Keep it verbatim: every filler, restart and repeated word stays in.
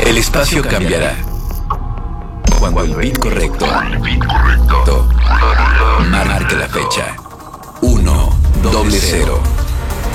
El espacio cambiará cuando el beat correcto marque la fecha. Uno, doble cero.